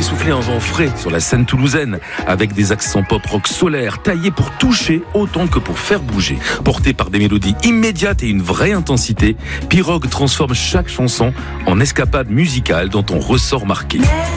fait souffler un vent frais sur la scène toulousaine, avec des accents pop-rock solaires, taillés pour toucher autant que pour faire bouger. Porté par des mélodies immédiates et une vraie intensité, Pirogue transforme chaque chanson en escapade musicale dont on ressort marqué.